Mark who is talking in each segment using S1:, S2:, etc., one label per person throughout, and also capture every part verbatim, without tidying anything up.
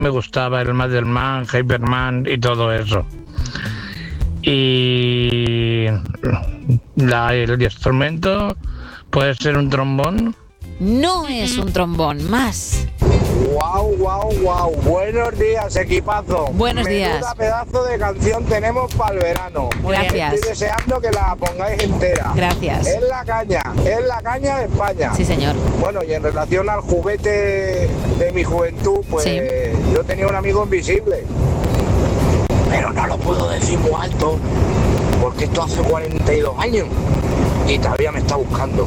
S1: me gustaba el Madelman, Hyperman y todo eso. Y la, el instrumento puede ser un trombón.
S2: No es un trombón, más.
S3: Guau, guau, guau. Buenos días, equipazo.
S2: Buenos
S3: Menuda
S2: días.
S3: pedazo de canción tenemos para el verano.
S2: Gracias.
S3: Estoy deseando que la pongáis entera.
S2: Gracias.
S3: Es la caña, es la caña de España.
S2: Sí, señor.
S3: Bueno, y en relación al juguete de mi juventud, pues
S2: Sí.
S3: yo tenía un amigo invisible. Pero no lo puedo decir muy alto, porque esto hace cuarenta y dos años y todavía me está buscando.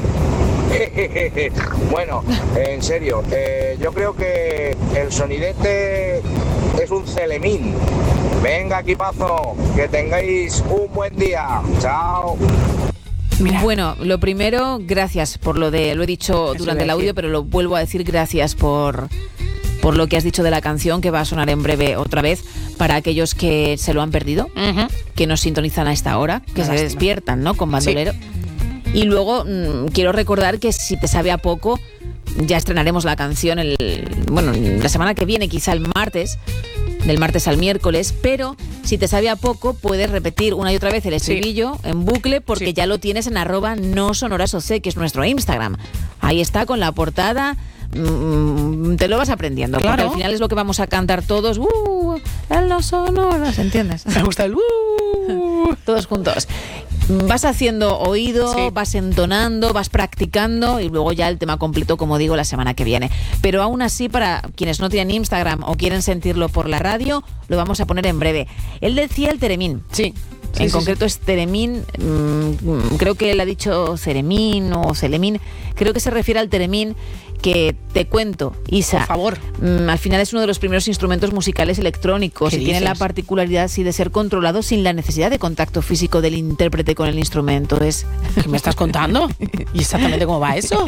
S3: Bueno, en serio, eh, yo creo que el sonidete es un celemín. Venga, equipazo, que tengáis un buen día. Chao.
S2: Mira. Bueno, lo primero, gracias por lo de, lo he dicho
S4: Eso
S2: durante el audio,
S4: decir.
S2: pero lo vuelvo a decir, gracias por, por lo que has dicho de la canción, que va a sonar en breve otra vez, para aquellos que se lo han perdido,
S4: Uh-huh.
S2: que nos sintonizan a esta hora, que
S4: Una
S2: se
S4: lástima.
S2: despiertan, ¿no?, con bandolero. Y luego mmm, quiero recordar que si te sabe a poco, ya estrenaremos la canción el, bueno, la semana que viene, quizá el martes, del martes al miércoles, pero si te sabe a poco, puedes repetir una y otra vez el estribillo sí. en bucle, porque sí. ya lo tienes en arroba no sonorasoc, que es nuestro Instagram. Ahí está con la portada. Mm, te lo vas aprendiendo, claro. Porque al final es lo que vamos a cantar todos. Uh, en los sonoras, ¿entiendes?
S4: Me gusta el uh.
S2: Todos juntos. Vas haciendo oído, sí. vas entonando, vas practicando y luego ya el tema completo, como digo, la semana que viene. Pero aún así, para quienes no tienen Instagram o quieren sentirlo por la radio, lo vamos a poner en breve. Él decía el teremín.
S4: Sí. Sí,
S2: en
S4: sí,
S2: concreto
S4: sí.
S2: es teremín, mmm, creo que él ha dicho ceremín o celemín, creo que se refiere al teremín, que te cuento, Isa.
S4: Por favor.
S2: Mmm, al final es uno de los primeros instrumentos musicales electrónicos y
S4: dices?
S2: tiene la particularidad sí, de ser controlado sin la necesidad de contacto físico del intérprete con el instrumento. Es...
S4: ¿Qué me estás contando? ¿Y exactamente cómo va eso?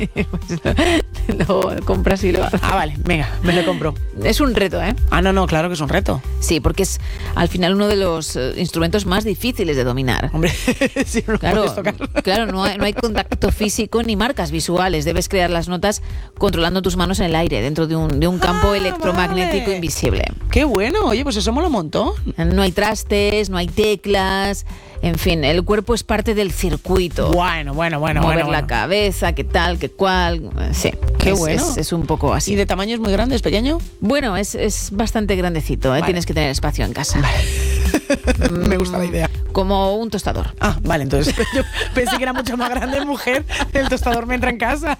S2: Lo compras y lo haces.
S4: Ah, vale, venga, me lo compro.
S2: Es un reto, ¿eh?
S4: Ah, no, no, claro que es un reto.
S2: Sí, porque es al final uno de los uh, instrumentos más difíciles de dominar.
S4: Hombre, si no lo
S2: claro,
S4: puedes tocar.
S2: Claro, no hay, no hay contacto físico ni marcas visuales. Debes crear las notas controlando tus manos en el aire, dentro de un, de un campo ah, electromagnético
S4: vale.
S2: invisible.
S4: ¡Qué bueno! Oye, pues eso mola un montón.
S2: No hay trastes, no hay teclas... En fin, el cuerpo es parte del circuito.
S4: Bueno, bueno, bueno.
S2: Mover
S4: bueno,
S2: la
S4: bueno.
S2: cabeza, qué tal, qué cual. Sí,
S4: qué
S2: es,
S4: bueno.
S2: Es, es un poco así.
S4: ¿Y de tamaño es muy grande, es pequeño?
S2: Bueno, es, es bastante grandecito, ¿eh? Vale. Tienes que tener espacio en casa.
S4: Vale. Me gusta la idea.
S2: Como un tostador.
S4: Ah, vale, entonces yo pensé que era mucho más grande, mujer. El tostador me entra en casa.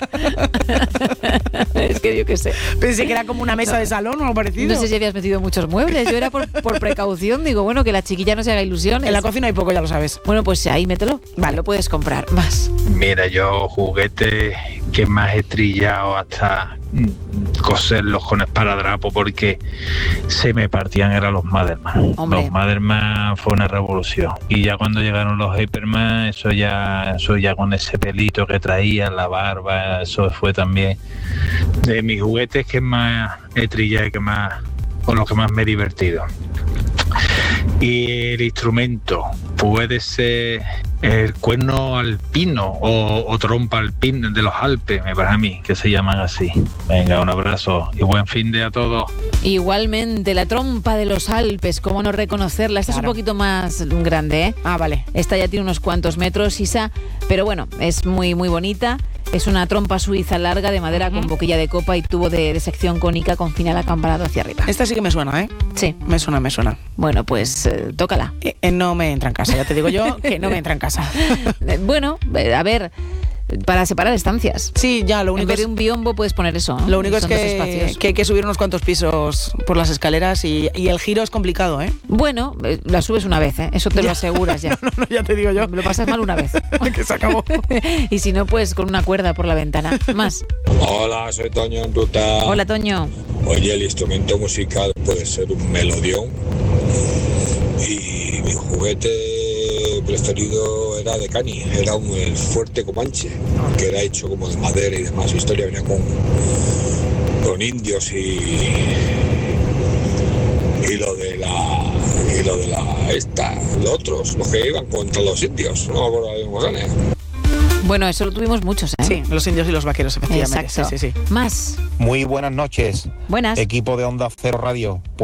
S2: Es que yo qué sé.
S4: Pensé que era como una mesa no. de salón o algo parecido.
S2: No sé si habías metido muchos muebles. Yo era por, por precaución. Digo, bueno, que la chiquilla no se haga ilusiones.
S4: En la cocina hay poco, ya lo sabes.
S2: Bueno, pues ahí mételo. Vale, lo puedes comprar. Más.
S1: Mira, yo juguete que más he trillado hasta coserlos con esparadrapo porque se me partían eran los Madelman.
S2: Hombre.
S1: Los Madelman fue una revolución. Y ya cuando llegaron los Hyperman, eso ya, eso ya con ese pelito que traían, la barba, eso fue también de mis juguetes que más he trillado y que más, con los que más me he divertido. Y el instrumento puede ser el cuerno alpino o, o trompa alpina de los Alpes, me parece a mí, que se llaman así. Venga, un abrazo y buen fin de a todos.
S2: Igualmente, la trompa de los Alpes, ¿cómo no reconocerla? Esta claro. es un poquito más grande, ¿eh?
S4: Ah, vale.
S2: Esta ya tiene unos cuantos metros, Isa, pero bueno, es muy, muy bonita. Es una trompa suiza larga de madera uh-huh. con boquilla de copa y tubo de, de sección cónica con final acampanado hacia arriba.
S4: Esta sí que me suena, ¿eh?
S2: Sí.
S4: Me suena, me suena.
S2: Bueno, pues eh, tócala.
S4: Eh, eh, no me entra en casa, ya te digo yo que no me entra en casa.
S2: Bueno, a ver... Para separar estancias.
S4: Sí, ya, lo único
S2: en vez de
S4: es,
S2: un biombo puedes poner eso, ¿no?
S4: Lo único
S2: Son
S4: es que, que hay que subir unos cuantos pisos por las escaleras y, y el giro es complicado, ¿eh?
S2: Bueno, eh, la subes una vez, ¿eh? Eso te
S4: ya.
S2: lo aseguras ya.
S4: No, no, no, ya te digo yo.
S2: Lo pasas mal una vez.
S4: Que se acabó.
S2: Y si no, pues con una cuerda por la ventana. Más.
S5: Hola, soy Toño en Ruta.
S2: Hola, Toño.
S5: Oye, el instrumento musical puede ser un melodión y mi juguete preferido era de Cani, era un el fuerte comanche, que era hecho como de madera y demás. Su historia venía con, con indios y y lo de la y lo de la esta, los otros, los que iban contra los indios, no me acuerdo de cómo sale.
S2: Bueno, eso lo tuvimos muchos, ¿eh?
S4: Sí, los indios y los vaqueros, efectivamente.
S2: Exacto.
S4: Sí, sí, sí.
S2: Más.
S6: Muy buenas noches.
S2: Buenas.
S6: Equipo de Onda Cero Radio.